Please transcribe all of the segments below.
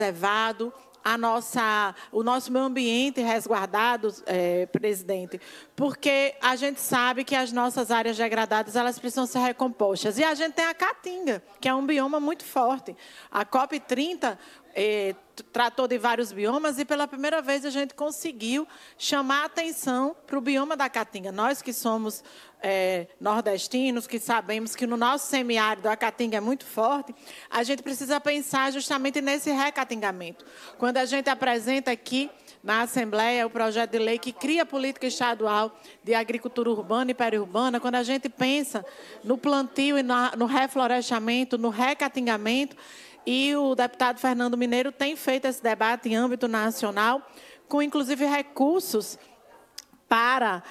preservado, o nosso meio ambiente resguardado, presidente, porque a gente sabe que as nossas áreas degradadas elas precisam ser recompostas. E a gente tem a Caatinga, que é um bioma muito forte. A COP30 tratou de vários biomas e pela primeira vez a gente conseguiu chamar a atenção para o bioma da Caatinga. Nós que somos nordestinos, que sabemos que no nosso semiárido a Caatinga é muito forte, a gente precisa pensar justamente nesse recatingamento. Quando a gente apresenta aqui na Assembleia o projeto de lei que cria a política estadual de agricultura urbana e periurbana, quando a gente pensa no plantio e no reflorestamento, no recatingamento, e o deputado Fernando Mineiro tem feito esse debate em âmbito nacional, com inclusive recursos para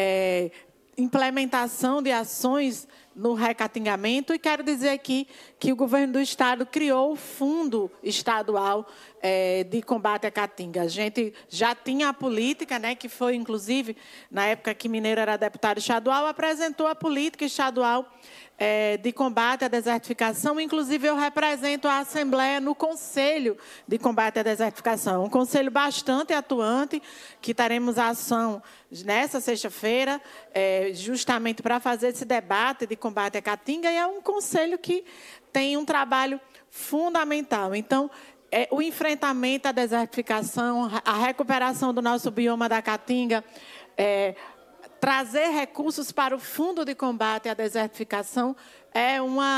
implementação de ações no recatingamento. E quero dizer aqui que o governo do Estado criou o Fundo Estadual de Combate à Caatinga. A gente já tinha a política, né, que foi, inclusive, na época que Mineiro era deputado estadual, apresentou a política estadual de combate à desertificação. Inclusive, eu represento a Assembleia no Conselho de Combate à Desertificação. Um conselho bastante atuante, que teremos a ação nessa sexta-feira, justamente para fazer esse debate de combate à Caatinga, e é um conselho que tem um trabalho fundamental. Então, o enfrentamento à desertificação, a recuperação do nosso bioma da Caatinga, trazer recursos para o Fundo de Combate à Desertificação é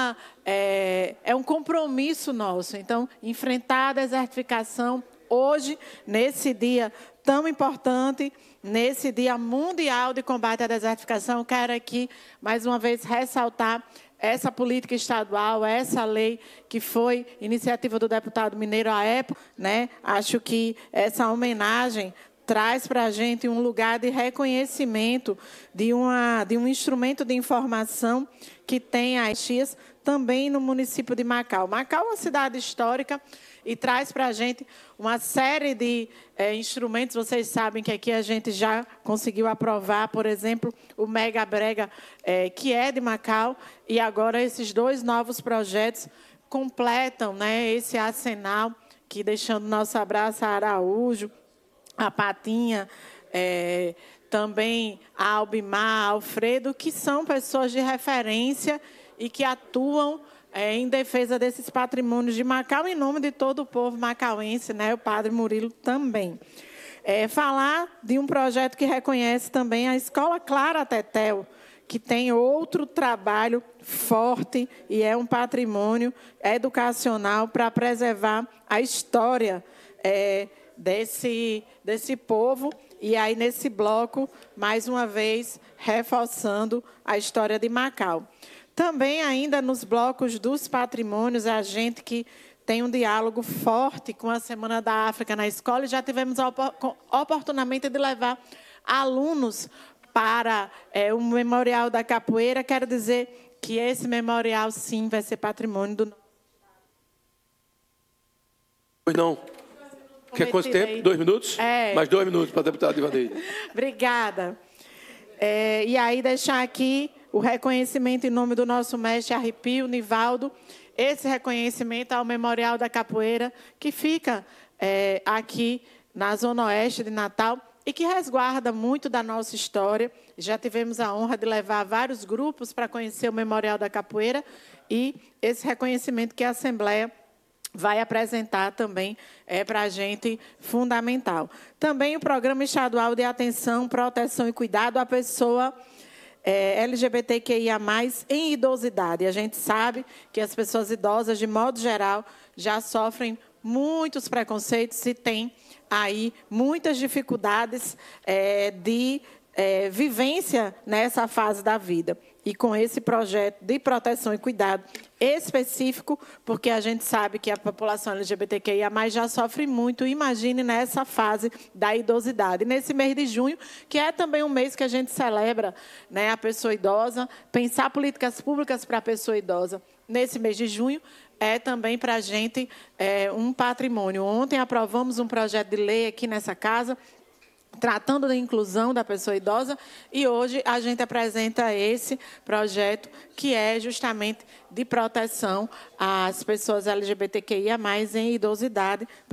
um compromisso nosso. Então, enfrentar a desertificação hoje, nesse dia tão importante, nesse Dia Mundial de Combate à Desertificação, quero aqui, mais uma vez, ressaltar essa política estadual, essa lei que foi iniciativa do deputado Mineiro à época, né? Acho que essa homenagem traz para a gente um lugar de reconhecimento de um instrumento de informação que tem as Xias também no município de Macau. Macau é uma cidade histórica e traz para a gente uma série de instrumentos. Vocês sabem que aqui a gente já conseguiu aprovar, por exemplo, o Mega Brega, que é de Macau, e agora esses dois novos projetos completam, né, esse arsenal, que deixando nosso abraço a Araújo, a Patinha, também a Albimar, a Alfredo, que são pessoas de referência e que atuam em defesa desses patrimônios de Macau, em nome de todo o povo macauense, né? O padre Murilo também. Falar de um projeto que reconhece também a Escola Clara Tetel, que tem outro trabalho forte e é um patrimônio educacional para preservar a história desse povo. E aí, nesse bloco, mais uma vez, reforçando a história de Macau. Também, ainda nos blocos dos patrimônios, a gente que tem um diálogo forte com a Semana da África na escola, e já tivemos oportunamente de levar alunos para o Memorial da Capoeira. Quero dizer que esse memorial, sim, vai ser patrimônio do... Pois não. Quer quanto tempo? 2 minutos? Mais 2 minutos para a deputada Ivaneide. Obrigada. E aí, deixar aqui o reconhecimento em nome do nosso mestre Arrepio, Nivaldo, esse reconhecimento ao Memorial da Capoeira, que fica aqui na Zona Oeste de Natal e que resguarda muito da nossa história. Já tivemos a honra de levar vários grupos para conhecer o Memorial da Capoeira, e esse reconhecimento que a Assembleia vai apresentar também para a gente fundamental. Também o Programa Estadual de Atenção, Proteção e Cuidado à Pessoa LGBTQIA+, em idosidade. A gente sabe que as pessoas idosas, de modo geral, já sofrem muitos preconceitos e têm aí muitas dificuldades de vivência nessa fase da vida. E com esse projeto de proteção e cuidado específico, porque a gente sabe que a população LGBTQIA+, já sofre muito, imagine nessa fase da idosidade. Nesse mês de junho, que é também um mês que a gente celebra, né, a pessoa idosa, pensar políticas públicas para a pessoa idosa. Nesse mês de junho, é também para a gente um patrimônio. Ontem aprovamos um projeto de lei aqui nessa casa, tratando da inclusão da pessoa idosa, e hoje a gente apresenta esse projeto que é justamente de proteção às pessoas LGBTQIA+, em idosidade,